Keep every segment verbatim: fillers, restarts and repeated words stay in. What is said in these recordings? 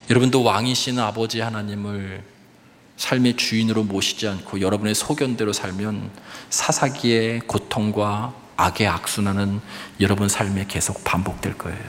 여러분도 왕이신 아버지 하나님을 삶의 주인으로 모시지 않고 여러분의 소견대로 살면 사사기의 고통과 악의 악순환은 여러분 삶에 계속 반복될 거예요.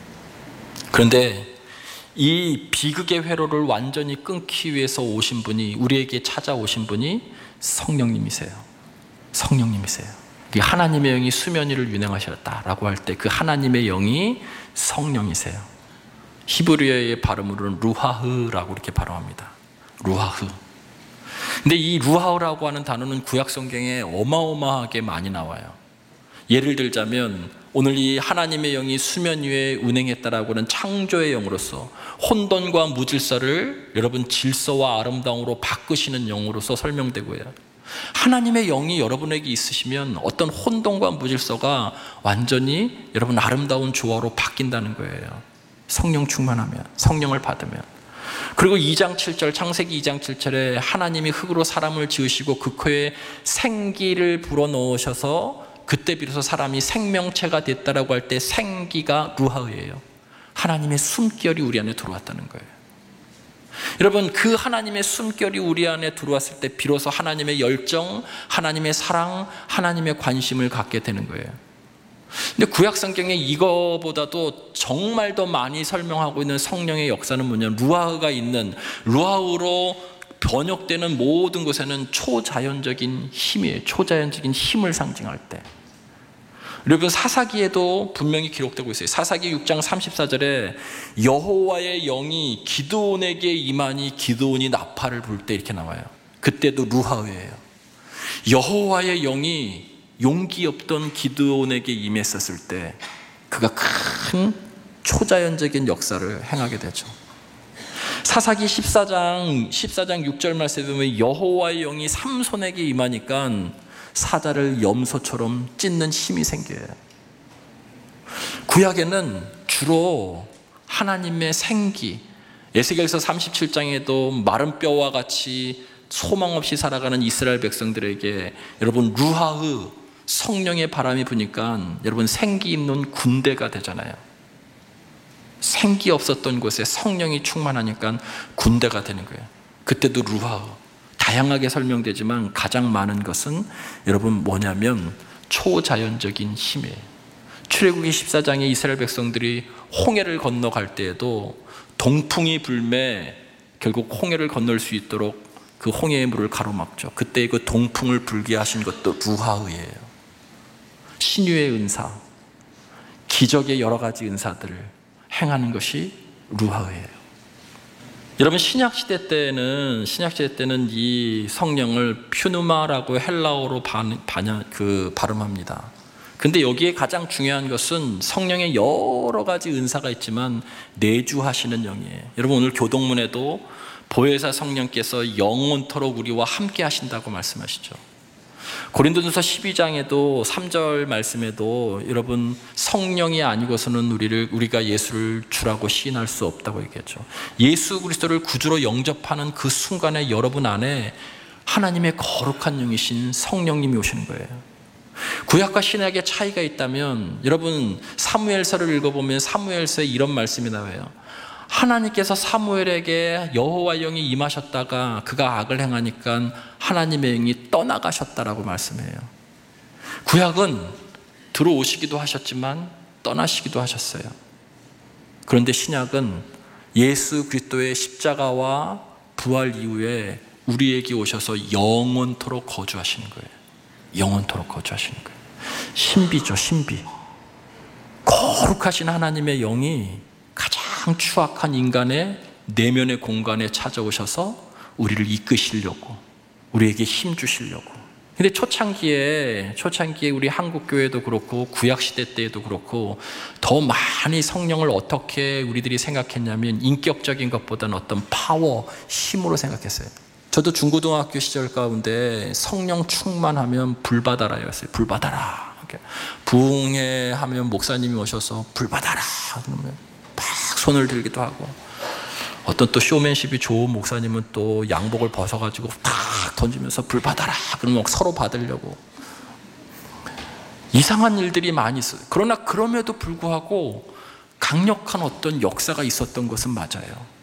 그런데 이 비극의 회로를 완전히 끊기 위해서 오신 분이, 우리에게 찾아오신 분이 성령님이세요. 성령님이세요. 하나님의 영이 수면 위를 운행하셨다라고 할 때 그 하나님의 영이 성령이세요. 히브리어의 발음으로는 루하흐라고 이렇게 발음합니다. 루하흐. 근데 이 루하흐라고 하는 단어는 구약 성경에 어마어마하게 많이 나와요. 예를 들자면 오늘 이 하나님의 영이 수면 위에 운행했다라고 하는 창조의 영으로서 혼돈과 무질서를 여러분 질서와 아름다움으로 바꾸시는 영으로서 설명되고요. 하나님의 영이 여러분에게 있으시면 어떤 혼돈과 무질서가 완전히 여러분 아름다운 조화로 바뀐다는 거예요. 성령 충만하면, 성령을 받으면. 그리고 이 장 칠 절, 창세기 이 장 칠 절에 하나님이 흙으로 사람을 지으시고 그 코에 생기를 불어넣으셔서 그때 비로소 사람이 생명체가 됐다라고 할 때 생기가 루하흐예요. 하나님의 숨결이 우리 안에 들어왔다는 거예요. 여러분, 그 하나님의 숨결이 우리 안에 들어왔을 때 비로소 하나님의 열정, 하나님의 사랑, 하나님의 관심을 갖게 되는 거예요. 근데 구약 성경에 이거보다도 정말 더 많이 설명하고 있는 성령의 역사는 뭐냐면 루하흐가 있는, 루하흐로 번역되는 모든 곳에는 초자연적인 힘이에요. 초자연적인 힘을 상징할 때. 여러분, 사사기에도 분명히 기록되고 있어요. 사사기 육 장 삼십사 절에 여호와의 영이 기드온에게 임하니 기드온이 나팔을 불 때 이렇게 나와요. 그때도 루하흐예요. 여호와의 영이 용기 없던 기드온에게 임했었을 때 그가 큰 초자연적인 역사를 행하게 되죠. 사사기 십사 장 십사 장 육 절 말씀에 보면 여호와의 영이 삼손에게 임하니까 사자를 염소처럼 찢는 힘이 생겨요. 구약에는 주로 하나님의 생기, 에스겔서 삼십칠 장에도 마른 뼈와 같이 소망 없이 살아가는 이스라엘 백성들에게 여러분 루하흐, 성령의 바람이 부니까 여러분 생기 있는 군대가 되잖아요. 생기 없었던 곳에 성령이 충만하니까 군대가 되는 거예요. 그때도 루하흐. 다양하게 설명되지만 가장 많은 것은 여러분 뭐냐면 초자연적인 힘이에요. 출애굽기 십사 장에 이스라엘 백성들이 홍해를 건너갈 때에도 동풍이 불매 결국 홍해를 건널 수 있도록 그 홍해의 물을 가로막죠. 그때 그 동풍을 불게 하신 것도 루하흐예요. 신유의 은사, 기적의 여러 가지 은사들을 행하는 것이 루하흐예요. 여러분, 신약시대 때는 신약시대 때는 이 성령을 퓨누마라고 헬라어로 반야, 그 발음합니다. 근데 여기에 가장 중요한 것은 성령의 여러 가지 은사가 있지만 내주하시는 영이에요. 여러분, 오늘 교동문에도 보혜사 성령께서 영원토록 우리와 함께 하신다고 말씀하시죠. 고린도전서 십이 장에도 삼 절 말씀에도 여러분 성령이 아니고서는 우리를 우리가 예수를 주라고 시인할 수 없다고 얘기했죠. 예수 그리스도를 구주로 영접하는 그 순간에 여러분 안에 하나님의 거룩한 영이신 성령님이 오시는 거예요. 구약과 신약의 차이가 있다면 여러분 사무엘서를 읽어보면 사무엘서에 이런 말씀이 나와요. 하나님께서 사무엘에게 여호와 영이 임하셨다가 그가 악을 행하니까 하나님의 영이 떠나가셨다라고 말씀해요. 구약은 들어오시기도 하셨지만 떠나시기도 하셨어요. 그런데 신약은 예수 그리스도의 십자가와 부활 이후에 우리에게 오셔서 영원토록 거주하시는 거예요. 영원토록 거주하시는 거예요. 신비죠, 신비. 거룩하신 하나님의 영이 가장 추악한 인간의 내면의 공간에 찾아오셔서 우리를 이끄시려고, 우리에게 힘 주시려고. 근데 초창기에 초창기에 우리 한국 교회도 그렇고 구약 시대 때에도 그렇고 더 많이 성령을 어떻게 우리들이 생각했냐면 인격적인 것보다는 어떤 파워, 힘으로 생각했어요. 저도 중고등학교 시절 가운데 성령 충만하면 불 받아라 였어요. 불 받아라. 부흥회 하면 목사님이 오셔서 불 받아라 그러면 막 손을 들기도 하고, 어떤 또 쇼맨십이 좋은 목사님은 또 양복을 벗어가지고 탁 던지면서 불 받아라 그러면 서로 받으려고 이상한 일들이 많이 있어요. 그러나 그럼에도 불구하고 강력한 어떤 역사가 있었던 것은 맞아요.